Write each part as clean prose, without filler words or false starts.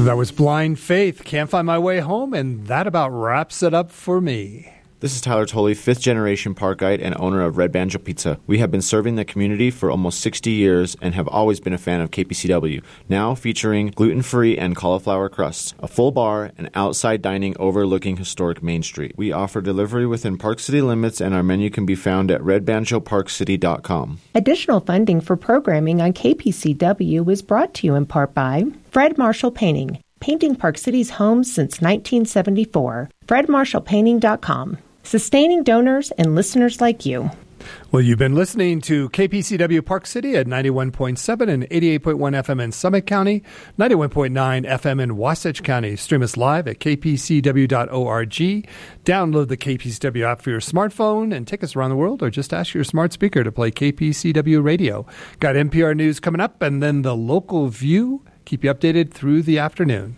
That was Blind Faith, Can't Find My Way Home, and that about wraps it up for me. This is Tyler Tolley, fifth-generation park guide and owner of Red Banjo Pizza. We have been serving the community for almost 60 years and have always been a fan of KPCW, now featuring gluten-free and cauliflower crusts, a full bar, and outside dining overlooking historic Main Street. We offer delivery within Park City limits, and our menu can be found at redbanjoparkcity.com. Additional funding for programming on KPCW is brought to you in part by Fred Marshall Painting, painting Park City's homes since 1974. FredMarshallPainting.com. Sustaining donors and listeners like you. Well, you've been listening to KPCW Park City at 91.7 and 88.1 FM in Summit County, 91.9 FM in Wasatch County. Stream us live at kpcw.org. Download the KPCW app for your smartphone and take us around the world, or just ask your smart speaker to play KPCW radio. Got NPR News coming up, and then the Local View. Keep you updated through the afternoon.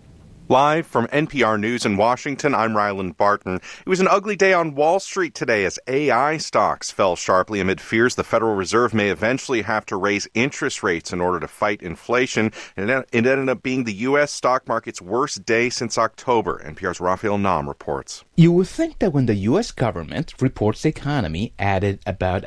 Live from NPR News in Washington, I'm Ryland Barton. It was an ugly day on Wall Street today as AI stocks fell sharply amid fears the Federal Reserve may eventually have to raise interest rates in order to fight inflation. And it ended up being the U.S. stock market's worst day since October. NPR's Raphael Nahm reports. You would think that when the U.S. government reports the economy added about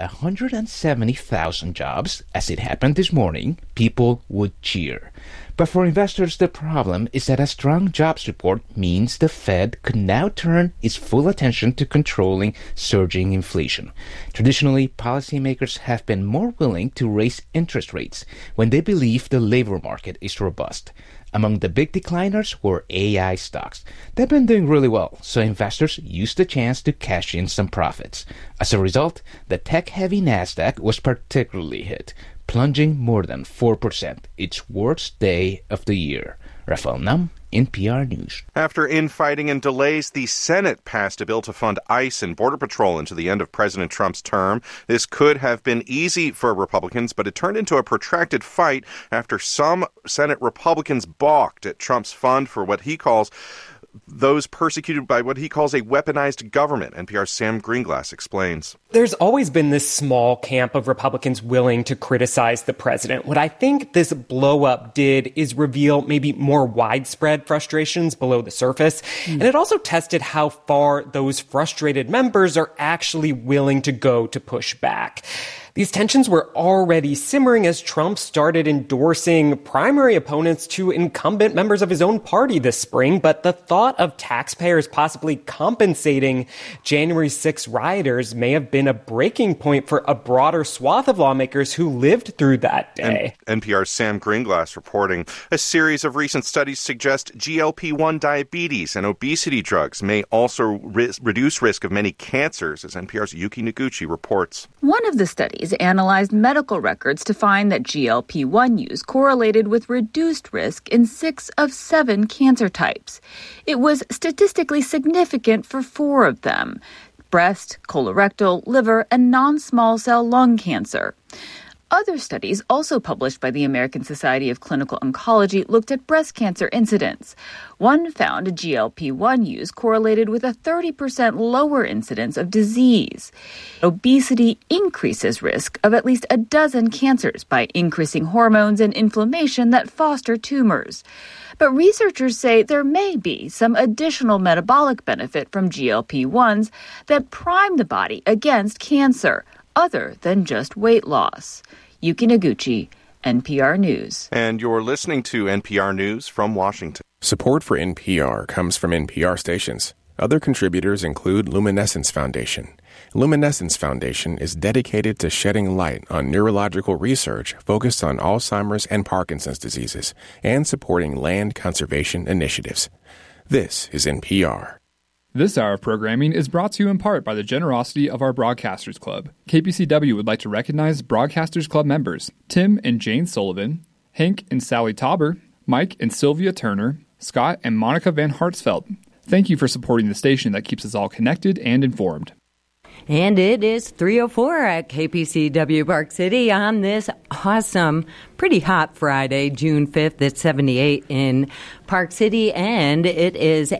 170,000 jobs, as it happened this morning, people would cheer. But for investors, the problem is that a strong jobs report means the Fed could now turn its full attention to controlling surging inflation. Traditionally, policymakers have been more willing to raise interest rates when they believe the labor market is robust. Among the big decliners were AI stocks. They've been doing really well, so investors used the chance to cash in some profits. As a result, the tech-heavy Nasdaq was particularly hit, plunging more than 4%, its worst day of the year. Raphael Nahm, NPR News. After infighting and delays, the Senate passed a bill to fund ICE and Border Patrol into the end of President Trump's term. This could have been easy for Republicans, but it turned into a protracted fight after some Senate Republicans balked at Trump's fund for what he calls those persecuted by what he calls a weaponized government. NPR's Sam Greenglass explains. There's always been this small camp of Republicans willing to criticize the president. What I think this blow-up did is reveal maybe more widespread frustrations below the surface. And it also tested how far those frustrated members are actually willing to go to push back. These tensions were already simmering as Trump started endorsing primary opponents to incumbent members of his own party this spring, but the thought of taxpayers possibly compensating January 6 rioters may have been a breaking point for a broader swath of lawmakers who lived through that day. NPR's Sam Greenglass reporting. A series of recent studies suggest GLP-1 diabetes and obesity drugs may also reduce risk of many cancers, as NPR's Yuki Noguchi reports. One of the studies analyzed medical records to find that GLP-1 use correlated with reduced risk in 6 of 7 cancer types. It was statistically significant for 4 of them: breast, colorectal, liver, and non-small cell lung cancer. Other studies also published by the American Society of Clinical Oncology looked at breast cancer incidence. One found GLP-1 use correlated with a 30% lower incidence of disease. Obesity increases risk of at least a dozen cancers by increasing hormones and inflammation that foster tumors. But researchers say there may be some additional metabolic benefit from GLP-1s that prime the body against cancer, other than just weight loss. Yuki Noguchi, NPR News. And you're listening to NPR News from Washington. Support for NPR comes from NPR stations. Other contributors include Luminescence Foundation. Luminescence Foundation is dedicated to shedding light on neurological research focused on Alzheimer's and Parkinson's diseases and supporting land conservation initiatives. This is NPR. This hour of programming is brought to you in part by the generosity of our Broadcasters Club. KPCW would like to recognize Broadcasters Club members Tim and Jane Sullivan, Hank and Sally Tauber, Mike and Sylvia Turner, Scott and Monica Van Hartsveld. Thank you for supporting the station that keeps us all connected and informed. And it is 3:04 at KPCW Park City on this awesome, pretty hot Friday, June 5th. It's 78 in Park City, and it is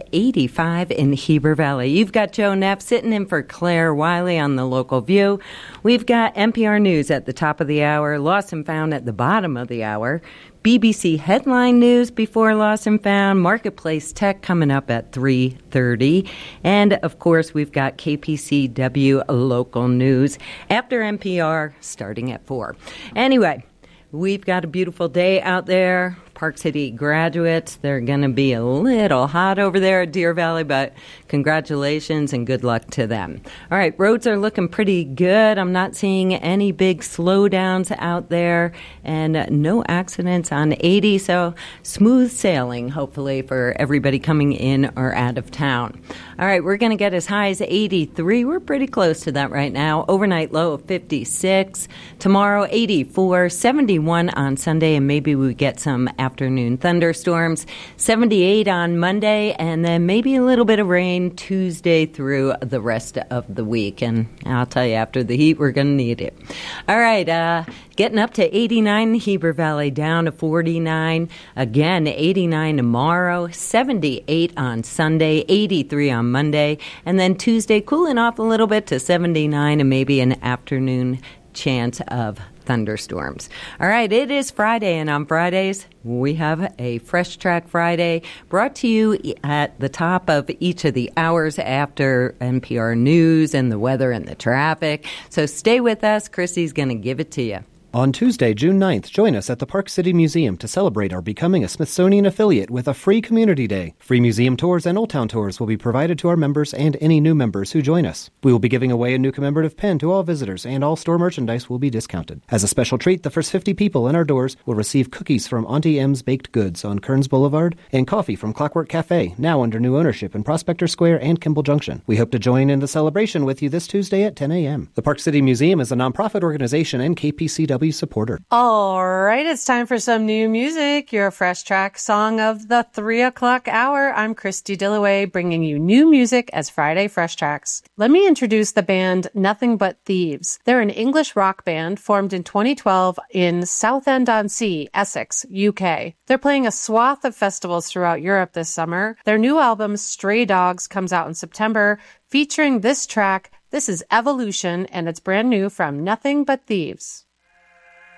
85 in Heber Valley. You've got Joe Neff sitting in for Claire Wiley on the Local View. We've got NPR News at the top of the hour, Lost and Found at the bottom of the hour, BBC headline news before Lost and Found, Marketplace Tech coming up at 3:30. And, of course, we've got KPCW local news after NPR starting at 4. Anyway, we've got a beautiful day out there. Park City graduates, they're going to be a little hot over there at Deer Valley, but congratulations and good luck to them. All right, roads are looking pretty good. I'm not seeing any big slowdowns out there and no accidents on 80, so smooth sailing, hopefully, for everybody coming in or out of town. All right, we're going to get as high as 83. We're pretty close to that right now. Overnight low of 56. Tomorrow, 84. 71 on Sunday, and maybe we get some afternoon thunderstorms. 78 on Monday, and then maybe a little bit of rain Tuesday through the rest of the week. And I'll tell you, after the heat, we're going to need it. All right, getting up to 89, Heber Valley down to 49. Again, 89 tomorrow, 78 on Sunday, 83 on Monday, and then Tuesday cooling off a little bit to 79 and maybe an afternoon chance of thunderstorms. All right, it is Friday, and on Fridays, we have a Fresh Track Friday brought to you at the top of each of the hours after NPR News and the weather and the traffic. So stay with us. Chrissy's going to give it to you. On Tuesday, June 9th, join us at the Park City Museum to celebrate our becoming a Smithsonian affiliate with a free community day. Free museum tours and Old Town tours will be provided to our members and any new members who join us. We will be giving away a new commemorative pen to all visitors, and all store merchandise will be discounted. As a special treat, the first 50 people in our doors will receive cookies from Auntie M's Baked Goods on Kearns Boulevard and coffee from Clockwork Cafe, now under new ownership in Prospector Square and Kimball Junction. We hope to join in the celebration with you this Tuesday at 10 a.m. The Park City Museum is a nonprofit organization and KPCW supporter. All right, it's time for some new music. Your Fresh Track song of the 3 o'clock hour. I'm Christy Dillaway, bringing you new music as Friday Fresh Tracks. Let me introduce the band Nothing But Thieves. They're an English rock band formed in 2012 in Southend-on-Sea, Essex, UK. They're playing a swath of festivals throughout Europe this summer. Their new album, Stray Dogs, comes out in September, featuring this track. This is Evolution, and it's brand new from Nothing But Thieves.